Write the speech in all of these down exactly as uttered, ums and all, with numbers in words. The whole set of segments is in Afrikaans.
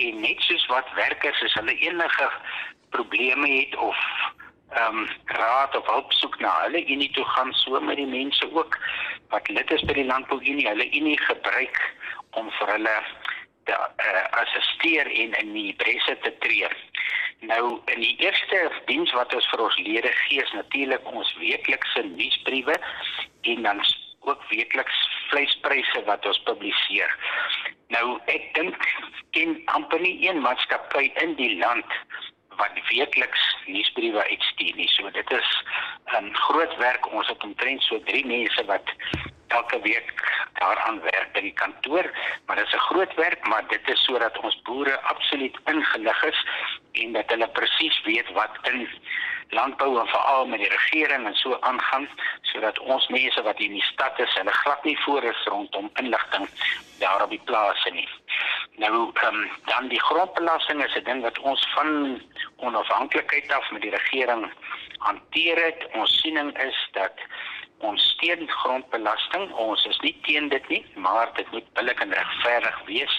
en net soos wat werkers as hulle enige probleme het of um, raad of hulp soek na hulle unie toe gaan, so met die mense ook wat lid is by die landbouunie, hulle unie gebruik om vir hulle te uh, assisteer en in die bresse te tree. Nou, in die eerste diens wat ons vir ons lede gee, is natuurlik ons weeklikse nuusbriewe en dan ook weekliks vleispryse wat ons publiseer. Nou, ek dink, ken amper nie een maatskappy in die land wat weekliks nuusbriewe uitstuur nie. So dit is 'n groot werk. Ons het omtrent so drie mense wat elke week daaraan werk by die kantoor, maar dit is 'n groot werk, maar dit is sodat ons boere absoluut ingelig is en dat hulle presies weet wat in landbou en veral met die regering en so aangaan, sodat ons mense wat in die stad is, hulle glad nie voor is rondom inligting daar op die plase nie. Nou, um, dan die grondbelasting is 'n ding wat ons van onafhanklikheid af met die regering hanteer het. Ons siening is dat ons steun grondbelasting, ons is nie teen dit nie, maar dit moet billik en regverdig wees.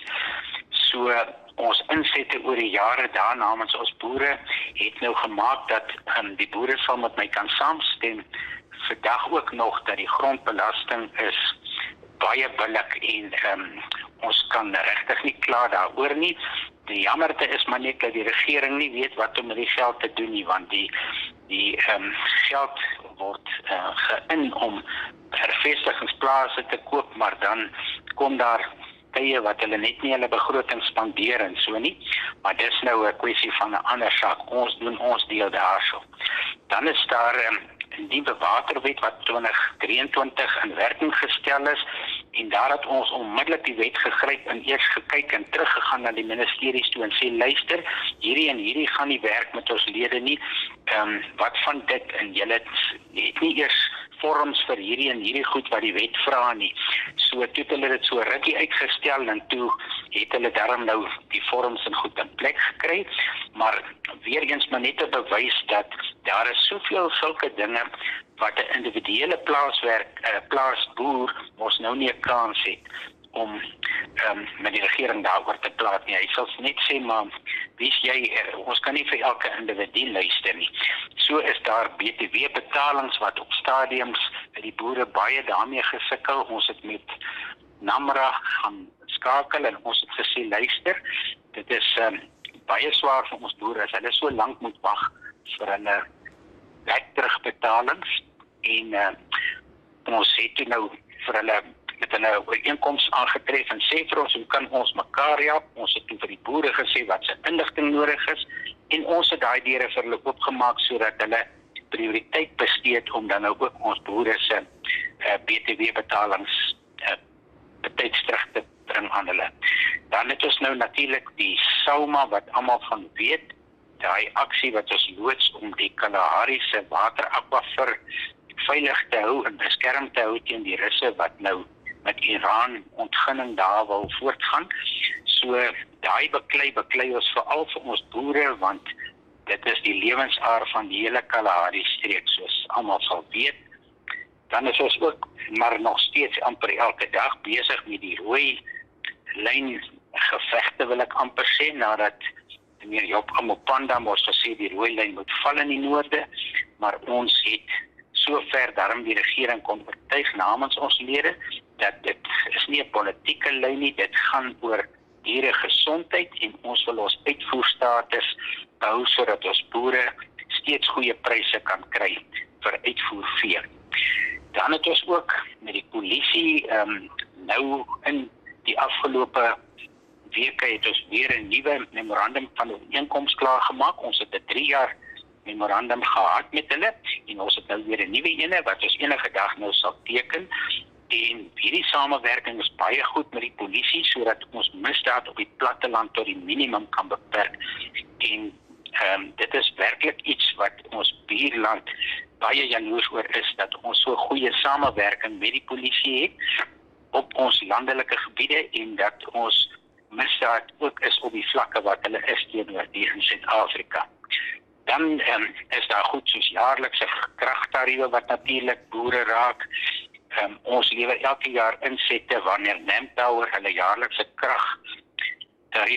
So, ons insette oor die jare daar namens ons boere het nou gemaak dat um, die boere sal met my kan saamstem, vandag ook nog dat die grondbelasting is baie billik en um, ons kan regtig nie klaar daaroor nie. Die jammerte is maar net dat die regering nie weet wat om met die geld te doen nie, want die, die um, geld word uh, geïn om hervestigingsplase te koop, maar dan kom daar tye wat hulle net nie hulle begroting spandeer en so nie, maar dis nou 'n kwessie van 'n ander saak. Ons doen ons deel daarso. Dan is daar um, die waterwet wat twintig drieëntwintig in werking gestel is, en daar het ons onmiddellik die wet gegryp en eers gekyk en teruggegaan na die ministeries toe en sê, luister, hierdie en hierdie gaan nie werk met ons lede nie, um, wat van dit, en julle het, het nie eers vorms vir hierdie en hierdie goed wat die wet vra nie. So toe het hulle dit so rukkie uitgestel en toe het hulle daarom nou die vorms en goed in plek gekry, maar weer eens maar net te bewys dat daar is soveel sulke dinge wat 'n individuele plaaswerk, uh, plaasboer ons nou nie 'n kans het om um, met die regering daaroor te praat nie. Hy sal net sê, maar wie is jy, uh, ons kan nie vir elke individu luister nie. So is daar B T W-betalings wat op stadiums die boere baie daarmee gesukkel. Ons het met NAMRA gaan skakel en ons het gesê, luister, dit is um, baie swaar vir ons boere as hulle so lank moet wag vir hulle werkterugbetalings en uh, ons het toe nou vir hulle met hulle ooreenkoms aangetref en sê vir ons, hoe kan ons mekaar help? Ons het toe vir die boere gesê wat se inligting nodig is en ons het daai deure vir hulle oopgemaak sodat hulle prioriteit besteed om dan nou ook ons boere se uh, B T W-betalings uh, betyds terug te bring aan hulle. Dan het ons nou natuurlik die SAUMA wat almal van weet, daai aksie wat ons loods om die Kalahari se wateraquifer veilig te hou en beskerm te hou teen die Russe wat nou met Iran ontginning daar wil voortgaan. So daai beklei beklei ons veral vir ons boere, want dit is die lewensaar van die hele Kalahari streek, soos almal sal weet. Dan is ons ook maar nog steeds amper elke dag besig met die rooi lyn gevegte, wil ek amper sê, nadat meneer Job Amopanda moes gesê die rooi lyn moet val in die noorde, maar ons het sover daarom die regering kon oortuig namens ons lede, dat dit is nie 'n politieke lyn nie, dit gaan oor diere gesondheid en ons wil ons uitvoerstatus behou sodat ons boere steeds goeie pryse kan kry vir uitvoervee. Dan het ons ook met die polisie um, nou in die afgelope weke het ons weer 'n nuwe memorandum van ooreenkoms klaar gemaak. Ons het 'n drie jaar memorandum gehad met hulle en ons het nou weer 'n nuwe ene wat ons enige dag nou sal teken. En hierdie samewerking is baie goed met die polisie sodat ons misdaad op die platteland tot die minimum kan beperk. En um, dit is werklik iets wat ons buurland baie jaloers oor is, dat ons so goeie samewerking met die polisie het op ons landelike gebiede en dat ons misdaad ook is op die vlakke wat hulle is teenoor die in Suid-Afrika. Dan um, is daar goed soos jaarlikse kragtariewe wat natuurlik boere raak. Um, ons lewer elke jaar insette wanneer Manpower hulle jaarlikse kragtarief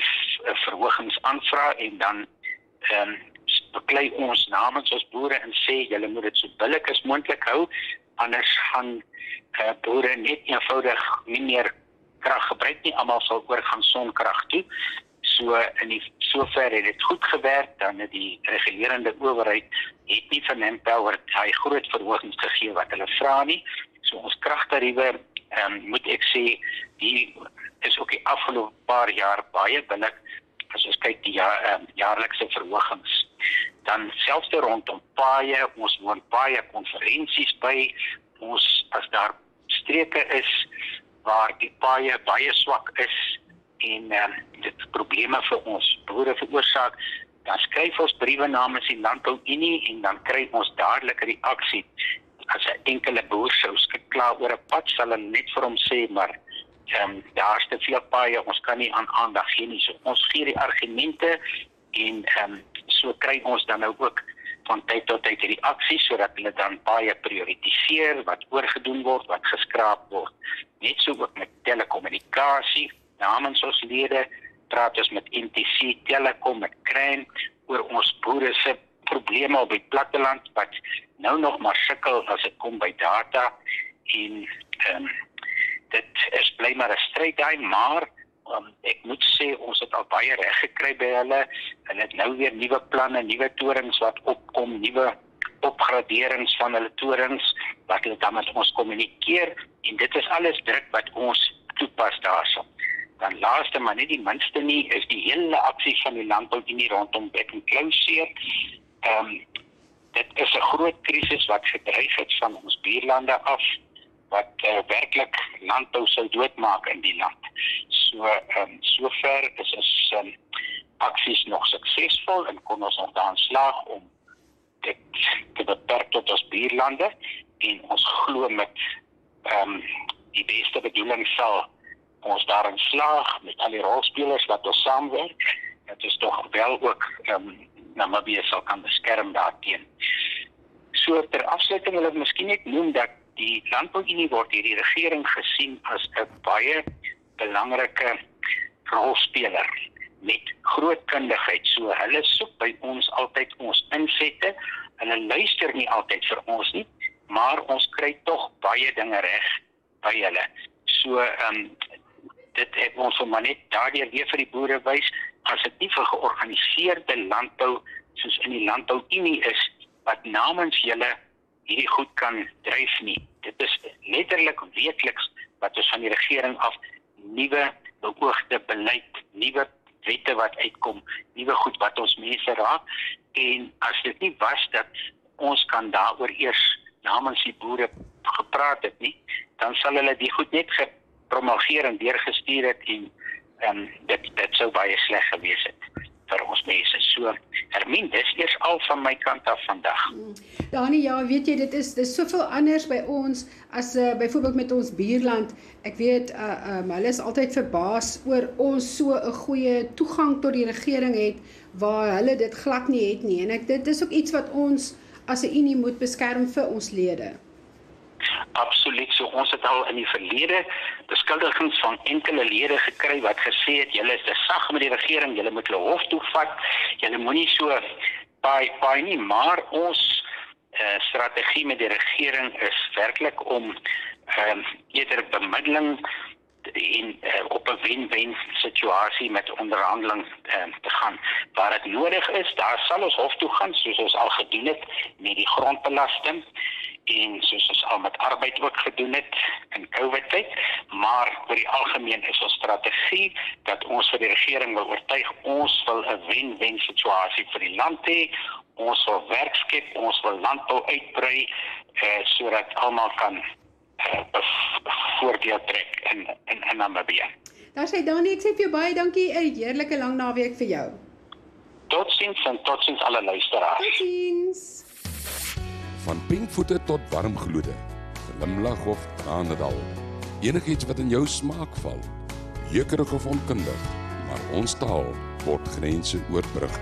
'n verhogings aanvra en dan ehm um, beklei ons namens ons boere en sê julle moet dit so billik as moontlik hou, anders gaan uh, boere net eenvoudig nie meer krag gebruik nie, almal sal oorgaan sonkrag toe. So in die sover het dit goed gewerk, dan het die regulerende owerheid het nie vir Manpower hy groot verhogings gegee wat hulle vra nie. So ons kragtariewe, um, moet ek sê, die is ook die afgelope paar jaar baie billik as ons kyk die ja, um, jaarlikse verhogings. Dan selfs rondom paaie, ons woon baie konferensies by, ons as daar streke is waar die paaie baie swak is en um, dit probleme vir ons boere veroorsaak, dan skryf ons briewe namens die Landbou-Unie en dan kry ons dadelik reaksie. As 'n enkele boer sou kla oor 'n pad, sal hulle net vir hom sê, maar um, daar's te veel paaie, ons kan nie aan aandag gee nie. So ons gee die argumente en um, so kry ons dan nou ook van tyd tot tyd reaksies, sodat hulle dan paaie prioritiseer, wat oorgedoen word, wat geskraap word. Net so ook met telekommunikasie, namens ons lede, praat ons met N T C Telecom, met Kraan, oor ons boere se probleme op die platteland, wat nou nog maar sukkel as dit kom by data, en um, dit is bly maar 'n stryd daai, maar um, ek moet sê, ons het al baie reg gekry by hulle, hulle het nou weer nuwe planne, nuwe torings wat opkom, nuwe opgraderings van hulle torings, wat hulle dan met ons kommunikeer, en dit is alles druk wat ons toepas daarso. Dan laaste, maar nie die minste nie, is die hele aksie van die Landbou-Unie rondom Back and Close. Um, dit is 'n groot krisis wat gedreig het van ons buurlande af, wat uh, werklik landbou sou doodmaak in die land. So, um, sover is ons um, aksies nog suksesvol en kon ons nog daarin slaag om dit te beperk tot ons buurlande, en ons glo met um, die beste bedoeling sal ons daarin slaag met al die rolspelers wat ons saamwerk, dat ons toch wel ook um, Namibië sal kan beskerm daarteen. So ter afsluiting wil ek miskien net noem dat die Landbou-Unie word deur die regering gesien as 'n baie belangrike rolspeler met groot kundigheid. So hulle soek by ons altyd ons insette. Hulle luister nie altyd vir ons nie, maar ons kry tog baie dinge reg by hulle. So um, dit het ons maar net daardeur weer vir die boere wys, as dit nie vir georganiseerde landbou soos in die Landbou-Unie is, wat namens julle hierdie goed kan dryf nie. Dit is letterlik weekliks wat ons van die regering af nuwe beoogde beleid, nuwe wette wat uitkom, nuwe goed wat ons mense raak, en as dit nie was dat ons kan daaroor eers namens die boere gepraat het nie, dan sal hulle die goed net gepromulgeer en deurgestuur het, en um, dit, dit sou baie sleg gewees het vir ons mense. So, Hermien, dis eers al van my kant af vandag. Hmm. Dani, ja, weet jy, dit is, dit is soveel anders by ons, as uh, byvoorbeeld met ons buurland. Ek weet, uh, um, hulle is altyd verbaas oor ons so 'n goeie toegang tot die regering het, waar hulle dit glad nie het nie. En ek, dit is ook iets wat ons as 'n Unie moet beskerm vir ons lede. Absoluut, so ons het al in die verlede beskuldigings van enkele lede gekry wat gesê het, julle is te sag met die regering, julle moet hulle hof toe vat, julle moenie so paai paai nie, maar ons uh, strategie met die regering is werklik om uh, eerder bemiddeling en uh, op 'n wen-wen situasie met onderhandeling uh, te gaan. Waar dit nodig is, daar sal ons hof toe gaan, soos ons al gedoen het met die grondbelasting, en soos ons al met arbeid ook gedoen het in COVID-tyd, maar oor die algemeen is ons strategie dat ons vir die regering wil oortuig, ons wil 'n wen-wen situasie vir die land hê, ons wil werk skep, ons wil landbou uitbrei, eh, sodat almal kan eh, voordeel trek in, in, in Namibië. Daar sê Dani, ek sê vir jou baie dankie, 'n heerlike lang naweek vir jou. Totsiens en totsiens alle luisteraars. Totsiens. Van pinkvoete tot warmgloede, glimlag of tranendal, enigiets wat in jou smaak val, jeukerig of onkundig, maar ons taal word grense oorbrug.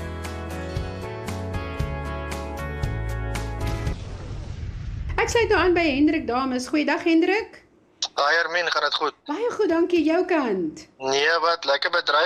Ek sluit nou aan by Hendrik Dames. Goeiedag Hendrik. Hi Hermien, gaan dit goed? Baie goed, dankie, jou kant. Nee, wat lekker bedryf.